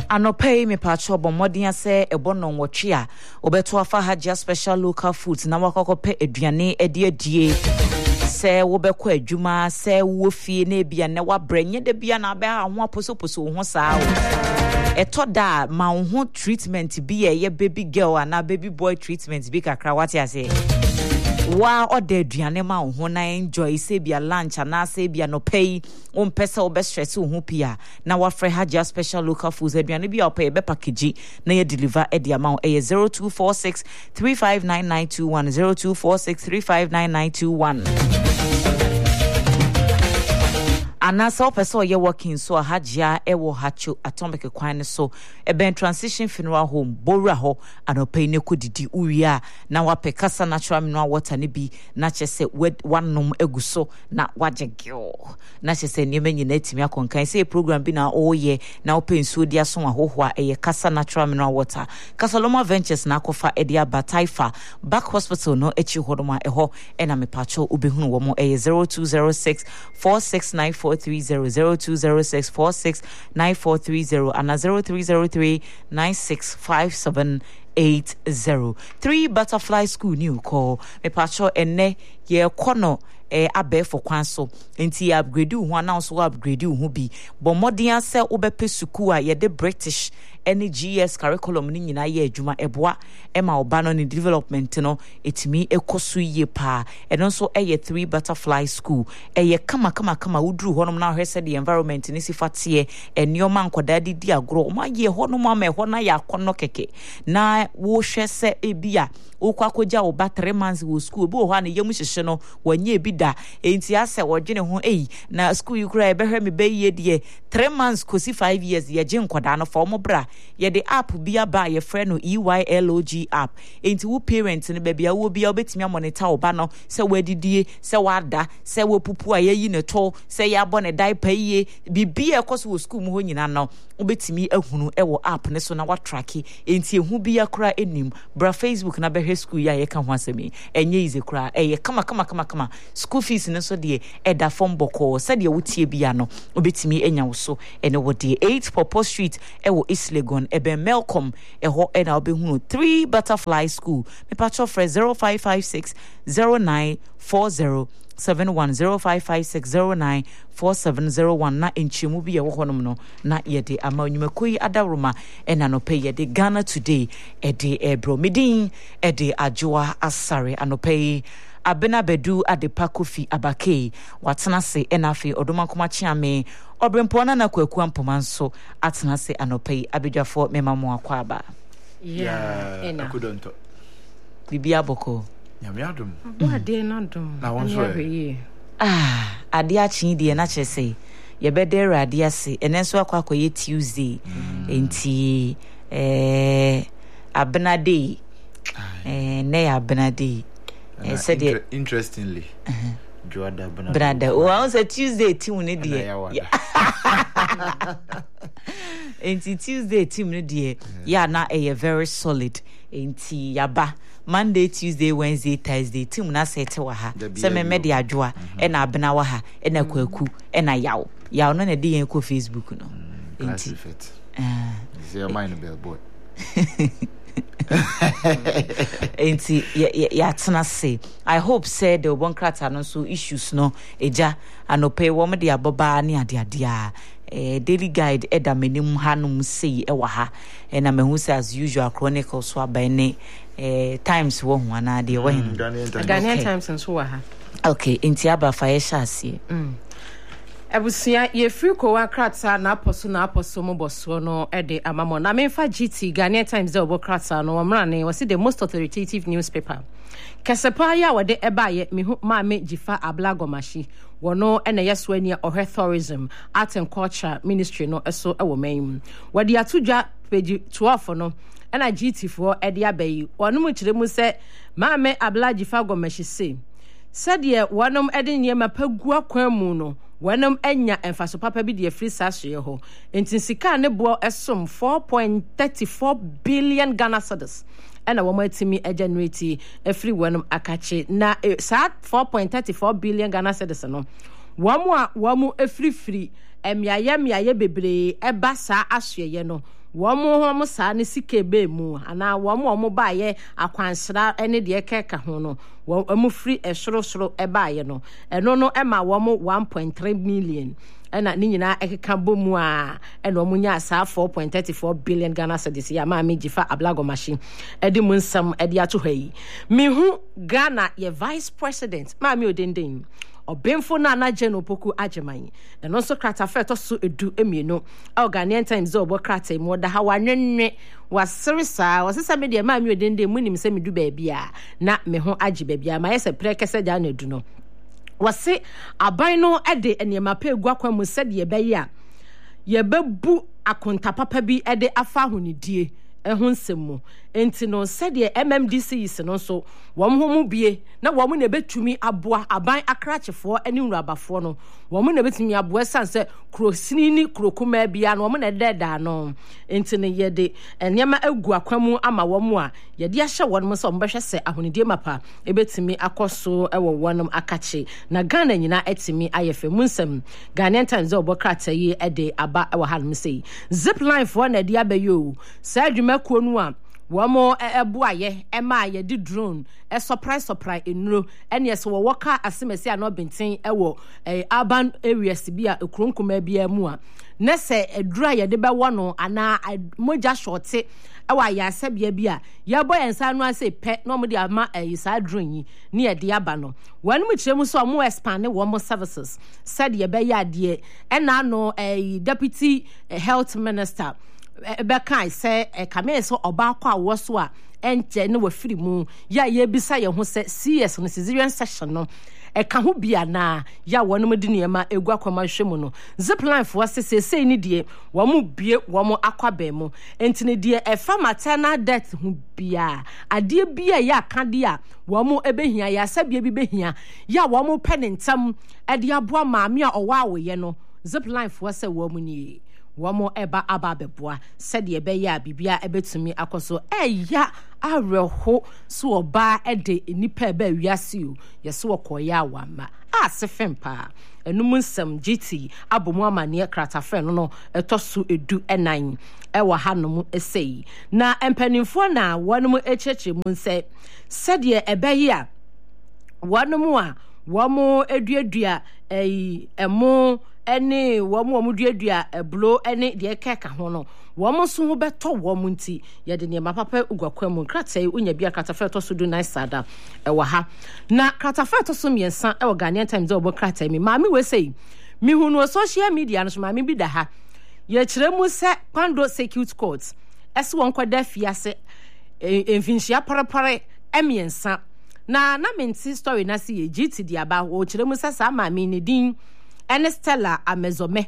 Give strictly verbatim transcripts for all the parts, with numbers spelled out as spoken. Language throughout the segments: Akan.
Anope me pacho bomodin ase ebono nwotwe a obeto afa Hajia special local foods na wakokope aduane ede adie se wobekọ adwuma se wo fie na bia ne wabrenye de bia na ba ho aposoposo ho saa eto da ma ho treatment bi ye baby girl and baby boy treatment bi kakra wate ase wa ode aduane ma ho na enjoy se bia lunch na se bia no pay on pesa obe stress ho pia na wa frɛ Hajia special local foods aduane bia opay be package na ye deliver e dia ma e zero two four six three five nine nine two one zero two four six three five nine nine two one. Anasa opese oye working so Hajia ewo hacho atomic kwan so eben transition funeral home bora ho anope ne kodidi uwia na wape kasa natural mineral water ne bi na chese wanom eguso na wajegyo na chese nieme nyina timi akonkan say program bi na oye na open so dia so ahoho eye kasa natural mineral water Kasaloma Ventures na akofa edia Bataifa back hospital no echi hodoma eho ena mepacho ubehunu wo mo eye zero two zero six four six nine four three zero zero two zero six four six nine four three zero and zero three zero three nine six five seven eight zero. Three Butterfly School new call me pacho ene ye kono eh abe for kwanso enti upgrade ho na so upgrade ho bi bo modern se obepe suku a ye de British any G S curriculum ni nyina ye adwuma eboa ema oba no ni development no etimi ekoso ye pa eno so eye Three Butterfly School eye kama kama kama udru honom na hwese the environment ni sifatie enioma nkoda didi agro ma ye honom ama ho na ya kono keke na wo hwese ebia okwa koja oba three months wo school bo ho na yemu hyehye no wanye bi da enti ase wodwene ho ei na school you cry be hwe me be ye de three months kosi five years ye je nkoda no for mo bra ye the app bia ba ye friend no E Y L O G app enti wo parents ne bia wo bia obetimi monitor oba no se wadidie se wada se wo pupu ayi ne to se ya bo ne diaper ye bibia ekoso wo school mu ho nyina no obetimi ahunu ewo app ne so na wa track enti ehu bia kra enim bra Facebook na be school ya ye ka ho asemi enye ize kra eye kama kama kama kama school fees ne so de eda form boko se de wotie bia no obetimi enya wo so ene wo de eight Popo Street ewo East Legon ebe Melcom eho ena obehunu Three Butterfly School me patcho for zero five five six zero nine four zero seven one zero five five six zero nine four seven zero one na enchimu bi ye wo honom no na ye de ama nyumakoyi adaroma ena no pay ye de Ghana Today e de ebro medin e de Adwoa Asare anope Abena Bedu Adepa Kofi Abake watena se enafe odoma koma chiame obrempona na kwaku ampoma nso atena se anope abedwafo mema mo akwa aba yeah ena akudonto bibia boko nyame adom bo ade na dom na wonso ah ade achi de na chese ye bede rade ase enenso akwa akoye Tuesday enti eh Abena Day eh ne Abena Day Uh, said inter- interestingly, uh-huh. Joada brother. Oh, I was a Tuesday team ne dear. Enti Tuesday team ne dear. Yeah, na a very solid. Enti yaba Monday, Tuesday, Wednesday, Thursday team na set wa ha. Se me me de adwoa e na abena wa ha e na kwaku e na yaw. Yaw no na de yen ko Facebook no. Enti ah, is your mind billboard. Enti ya tena say I hope said the one krata no so issues no eja anope wo me de aboba ne ade ade a eh daily guide eda menim hanum sei e wa ha e na mehu say as usual chronicles so abane eh times wo ho ana de wo hin Ghanaian Times nso wa ha okay enti aba fa ye hyase mm Ebusia ye free ko wa kratsa na aposo na aposo mo boso no e de amamo na memfa G T Ghanaian Times de obo kratsa no wamra ne wasi the most authoritative newspaper Kesepa ya wade eba ye mehu maame Jifa Ablagomashi wono ene yeso ania ohwe tourism art and culture ministry no eso ewo man wade atudwa page twelve no ena G T for e de abayi wono mu kire mu se maame Ablajifa Gomashi se said ye wonom ede niema pagua kwan mu no Wenum enya emfaso papa bi de free sashe ho enti sika ne bo esom four point three four billion Ghana cedis ena wo matimi e generate e free wenum akache na e, sa four point three four billion Ghana cedis no wo mu a wo mu e free free emiaye miaye bebre e ba sa ahweye no wo mo ho mo saa ne sike be mu ana wo mo mo ba ye akwansra ene de keka ho no wo mo free esorosoro e ba ye no eno no e ma wo mo one point three million ena ni nyina ekeka bomu a ena omu nya asa four point three four billion Ghana cedis ya ma me gifa ablago machine edi mu nsam edi ato hayi me hu Ghana ye vice president ma me odenden Obemfo na na Jane Opoku Ajeman eno so krata fe to so edu emienu e Ghanaian Times obo krata mu da ha wanwenwe waserisa wasesa me de ma me odenden mu nim se me du ba bia na me ho age ba bia ma yese prekese ja na edu no wase aban no ede enema pa egu akwa mu sede ye be ya ye bebu akonta papa bi ede afa honidie ehun nsemu enti no sede M M D C is no so wom ho mu bie na wom na betumi aboa aban akrachefo eni nwurabafo no wom na betumi aboa sanse krosini ni krokuma bia no wom na deda no enti ne yede enema agu akwamu ama wom a yede ahye won so mbehwe se ahonidie mapa ebetumi akoso ewo wonum akache na Ghana nyina etimi ayefe munsem Ghanaian Times obokrata yi ede aba ewo halum sei zipline for na dia bayo sa adwuma kuonu a Wamo ebuaye ema ye di drone e surprise surprise enuro ene yes wo woka asemesi ano benten ewo urban areas bia ekronkoma bia mu a ne se edura ye de be wo no ana moja shorte ewa ya asebia bia ye boy ensa no ase pe no mo de ama isa drone yi ne ye de aba no wanu mu kiremu so mo expand wo mo services said ye be ya de ena no deputy health minister Bekai say e kame so oba kwa wo so a enche ne wafiri mu ya ye bisa ye ho se C S no cesarean section no e ka ho bia na ya wono mu di niema egu akwama hwemu no zipline fo se se sei ni die wo mu bie wo mu akwaba mu entine die e fa maternal death ho bia ade bia ya ka dia wo mu ebehia ya sabia bi behia ya wo mu penintam e de aboa maame a owa awoye no zipline fo se wo mu ni Wamo eba aba beboa said ye be ya bibia ebetumi akoso eya areho so oba ede nipa eba wiase o yeso okoya awama a sefempa enum nsem G T abomu amane kratafe no no etoso edu enan ewa hanom esei na empanimfo na wonum echeche mu nse said ye ebe ya wonum a wamo eduadua ei emo ene wom wom duadua eblo ene de keka ho no wom so ho beto wom nti ye de ne mapapa ugwakwa mu kratai unya bia kratafa to so do nice sada e wa ha na kratafa to so miensa e wo Ghanaian Times obo kratai mi maami we sei mi hu no social media no so maami bi da ha ye kire mu se kwando security court ese won kwada fiase enfinhia parapare emiensa na na menti story na se ye G T di aba wo kire mu se sa maami ne din ene Stella Amezome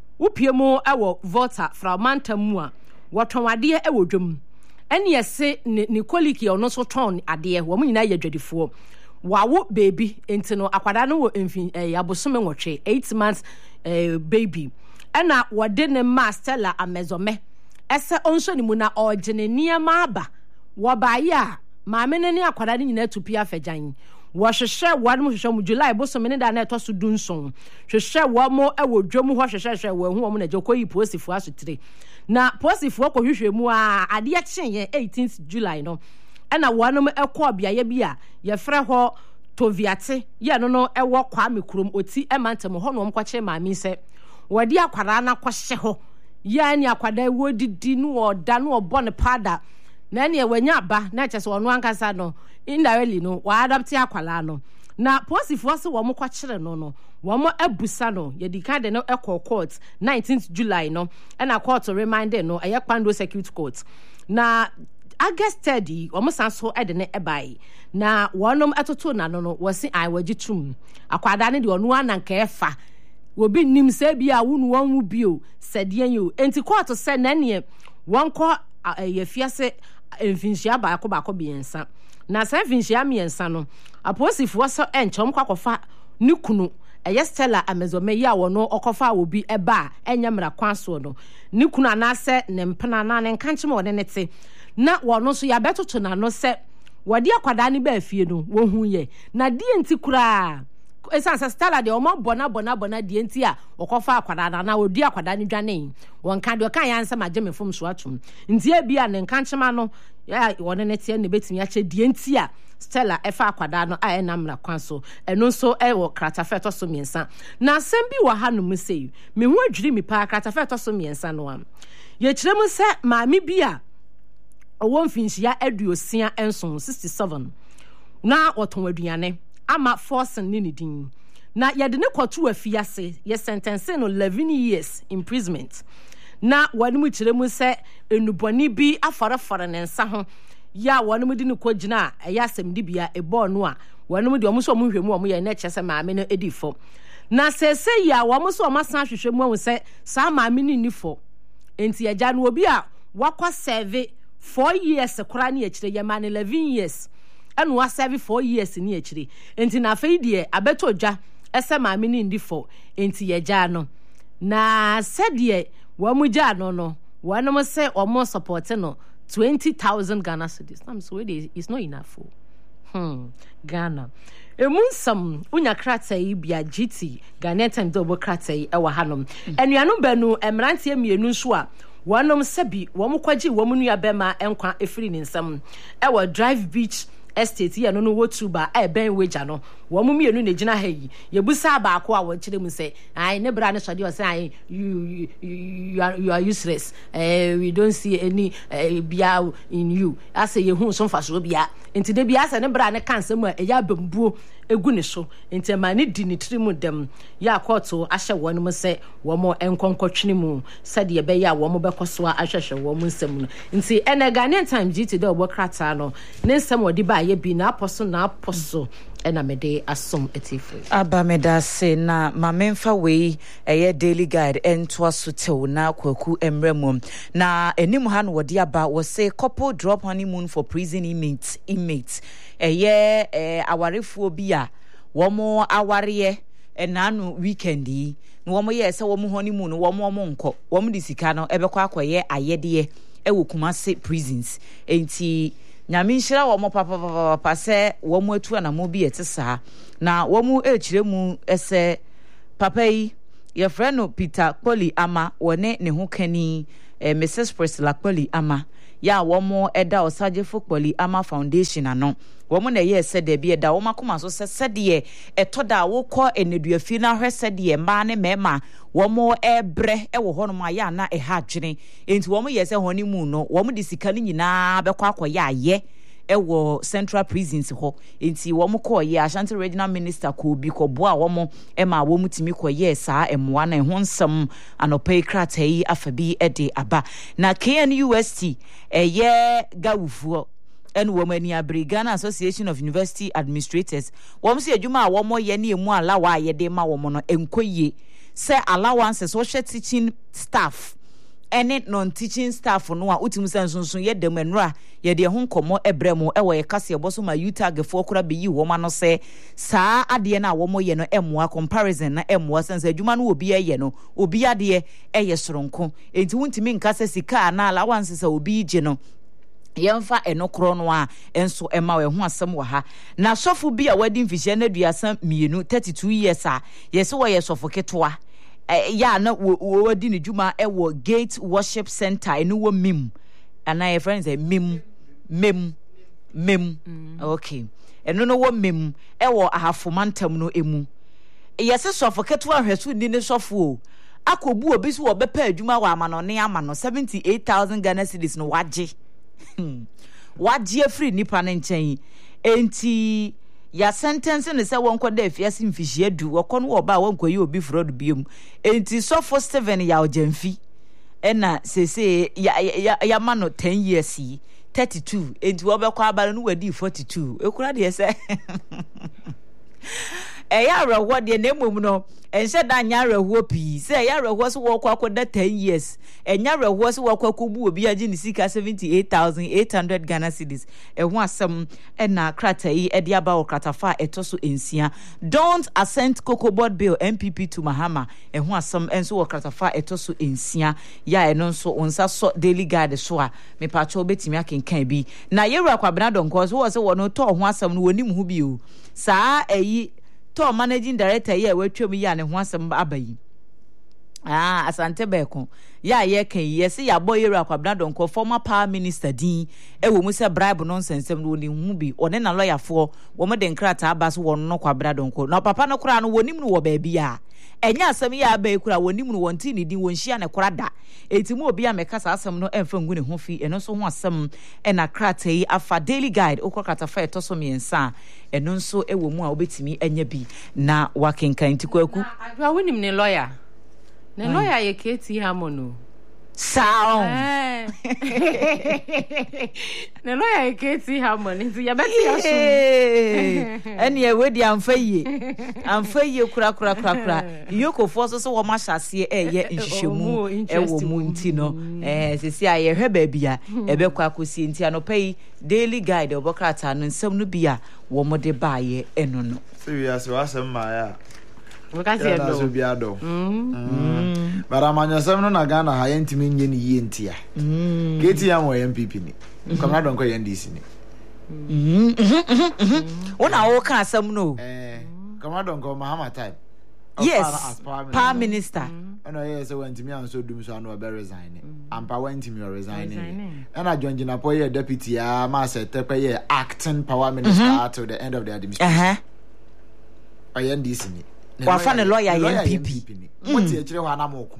upiemu ewo Volta Framanta mu a wotonwade ewo dwom ene yese ne koliki ono so ton ade wo mu nyina ye dwadifo wawo baby enti no akwada no wo enfin eh, abosome nwotwe eight months eh, baby ena wode ne ma Stella Amezome ese onso ni mu na ogene niema aba wo baaye a maame ne ne akwada ne nyina tupi afagyan Washeshe wadmu hwehwe mu July boso mene da na etoso dunson hwehwe wamo ewo dwom ho hwehwe hwehwe wo hu wo na jokoyi posifu asotire na posifu ko hwehwe mu a ade ya kyenye eighteenth July no ena wanom ekọ bia ye bia ye frɛ ho Toviate ye no no ewo kwa mekrom oti emantem ho no mkwache maami se wodi akwara na kwhye ho ya ni akwada wo didi no oda no obo ne pada na ne wanya aba na kyese wono ankasa no indirectly no wa adapt akwala no na posifo se wo mo kwakere no no wo mo abusa no ye di kan de no ekọ court nineteenth July no and a court remind no eye Kwando security court na August third wo mo san so e de ne ebai na wonom etoto na no no wo se ai wagitum akwada ne de ono ananka efa obi nim se bia wonu won bio sedian yo enti court se na ne won ko ye fiase enfinhia ba ko ba ko biensa na sa enfinhia miensa no aposifo so enchom kwakofa ni kunu eye Stella Amezome ya wono okofa obi eba enyamra kwanso no ni kunu anase ne mpena na ne nkanchim wode nete na wono so ya betoto na no se wode akwada ne ba afie no wo hu ye na die nti kura esansa Stella de omo bona bona bona de enti a okofa akwada na na odi akwada ni dwane won kan de kan ya ansa magye me fom so atum nti e bia ne nkan chema no ya won ne tie ne betimi a che de enti a Stella efa akwada no a enamra kwan so eno nso e wo kratafa to so miensa na asem bi wo ha no mu sei me hu adwiri mi pa kratafa to so miensa no am ye kire mu se maami bi a owo mfinhia aduosia enson sixty-seven na oton aduane ama forcing ni ne din na yede ne kwoto afiase ye sentence no eleven years imprisonment na wanu kire mu se enuboni bi afarafara ne nsa ho ya wanu di ne kogina eya asem bia ebo no a wanu di omo so omo hwemu omo ye na kyese maame no edifo na sese ya womo so omo san hwehwe mu se sa maame ni nifo enti agya no obi a wakwa serve four years kora ne akire ye man eleven years anu wa serve four years ni akire enti na afei de abeto dwa ese maame ni ndifo enti ye gya no na sedie womo gya no no wono se omo support no twenty thousand Ghana cedis. I'm so it is not enough for hmm Ghana emunsam unya kratai bia G T Ghana time double kratai e wa hanom enuanu banu emrantie mienu nso a wonom sebi wo mkwagi wo munu abema enkwa efiri ni nsam e wa Drive Beach estate ya no no wotuba e ben weja no wo mu mienu na gina ha yi yebusa ba ko a wo kire mu se ai ne bra ne sode o se ai you, you, you, are, you are useless uh, we don't see any uh, bia in you ase ye hu so mfa so bia enti de bia ase ne bra ne kan sam a e ya bambuo egu ne so enti ma ne di ne trimu dem ya koto ahye wo no mu se wo mo enkonkotwene mu se de be ya wo mo bekoso a ahwehwe wo mu nsam no enti ene Ghanaian time G T de obokrata no ne nsam wodi ba ye bi na aposo na aposo ena mede asom etifu aba meda se na mamemfa we eye daily guide ento asotew na kwaku emremom na enim ha no wodi aba wo say couple drop honeymoon for prison inmates inmates eye eh awarefuo bi a wo mo aware enanu weekend yi wo mo ye se wo mo honeymoon wo mo mo nko wo mo disika no ebekwa akoye ayede e wo Kumasi prisons enti nyame nhyira wo mo papa papa papa se wo mo atu na mo bi etesa na wo mo echire mu ese papa yi ye friend no Peter Poli ama wone ne ho kani eh, Missus Priscilla Poli ama ya wo mo eda Osagefo Poli ama foundation ano wo mo na ye se de bi eda wo makoma so se se de etoda wo kọ eneduafi na hwe se de ma ne mema wo mo ebre e wo hono ma ya na e ha dwene enti wo mo ye se honeymoon no wo mo de sika ni nyina be kwa akoya aye ewo Central Prisons ho enti wo mo kọ ye Ashanti Regional Minister ko bi ko bo a wo mo e ma wo mutimi kọ ye saa emwa na ho nsam anopai kratai afabi e de aba na K N U S T eye gawufuo and woman ya Ghana Association of University Administrators wom se adwuma a wo mo ye ne emu ala wa ye de ma wo mo no enkoye se allowances wo hwe teaching staff any non teaching staff no a utim sansunsun ye dem enra ye de ho nkomo ebremu e wo ye kase eboso ma yuta gefo kura be yi wo ma no se saa ade na wo mo ye no emwa comparison na emwa sense adwuma no obi ye no obi ade e ye soronko enti wuntimi nkase sika na allowances a obi je no yemfa enokro no a enso ema we ho asem wa ha na sofo bi a wadi mfihye na duasa mienu thirty-two years a yesi wo ye sofo ketwa ya na wo wadi ne dwuma e wo Gate Worship Center enu wo mim ana your friends say mim mim mim mm. Okay enu no wo mim e wo ahafomantam no emu yesi sofo ketwa hwesu ni ne sofo akobu obi so wo bepa adwuma wa amano ne amano seventy-eight thousand Ghana cedis no waje waje free nipa ne nchen enti ya sentence ne se wonko da afiase mfihie du wokọ no oba wonko yi obi fraud biom enti so for seven ya ojamfi ena sese ya ya, ya mano ten years yi thirty-two enti wo be kwa abale no wadi forty-two ekura de se e ya rewo de na emom no ense da nya rewo pi se ya rewo so wo kwa akoda ten years enya rewo so wo kwa kobu obi agi ni sika seventy-eight thousand eight hundred Ghana cedis e ho asem e na krata yi e de aba wo kratafa etoso ensia don't assent Cocoa Board bill M P P to Mahama e ho asem enso wo kratafa etoso ensia ya eno nso onsa so daily guide so a me pa cho betimi akenkan bi na yewura kwabena don cause wo se wo no to ho asem no wonim hu bi o saa eyi to managing director ye watwam ya ne ho asem abayi ah asante beko ya ye kan yesi ya boy Yero Akwabena Donkor former power minister din e wo mu se bribe nonsense no ni hu bi one na lawyer fo wo me de nkrata aba so won no Akwabena Donkor na papa no kura no wonim no wo ba bia enya asem ya aba kura wonim no wonti ni din wonhia ne kura da etimu obi a mekasa asem no emfa ngu ne ho fi eno so ho asem e na krata yi afa daily guide okokata fa etoso miensa eno nso e wo mu a obetimi enya bi na wakenkan tikwaku adwa wonim ne lawyer ne lawyer ye Katie Hamono sound ne lawyer ye Katie Hamono nti ya beti ya so eni e wedi amfaye amfaye kura kura kura kura yoko fo so so wo ma hyase e ye nhihwemu e wo mu nti no eh sisi aye hwe ba bia e be kwa kosi nti anopai daily guide obokrata no nsem no bia wo mo de baaye eno no so we are so asem ma ya we can say no so bia do mm bara manya sem no na Ghana ha yentimi nye ni yi ntia mm Katie ya mo M P P ni Akwabena Donkor ye N D C ni mhm mhm ona wo ka asem no eh Akwabena Donkor Mahama time yes power minister eno ye se wantimi anso dum so anu be resign ampa wantimi resign ena John Jinapo ye deputy ya ma se tepe ye acting power minister till the end of the administration eh uh-huh. N D C ni wa fa ne lawyer ye M P P what ye kire ho anamoko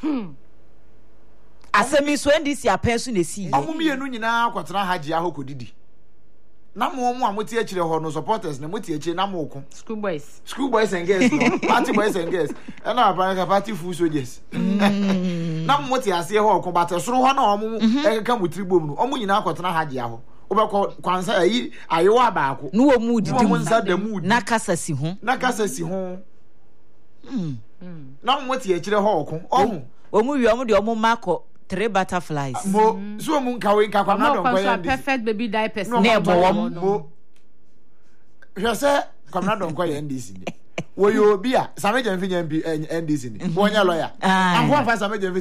asemi so N D C apensu na si omu mienu nyina kwatena haji ahokodidi na mo mo amoti akire ho no supporters na moti akire na mo ko school boys school boys and girls no party boys and girls and na party party full soldiers na mo moti ase ho ko bate soro ho na omo e ka mutribom no omo nyina kwatena haji aho obekọ kwansa ayi ayewa baako no wo mood di na kasa si ho na kasa si ho mm na mo moti akire ho ko omo omo wi omo de omo mako three butterflies mo so mu nka we nka Akwabena Donkor ya perfect baby diapers ne bo wo mo hwese Akwabena Donkor ya N D C ni wo yo obi a sameje mfi nya N D C ni wo nya lawyer ahwa fa sameje